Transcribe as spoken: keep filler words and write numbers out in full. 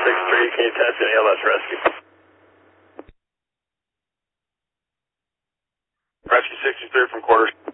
six three, can you test any L S rescue? Rescue sixty-three from quarters.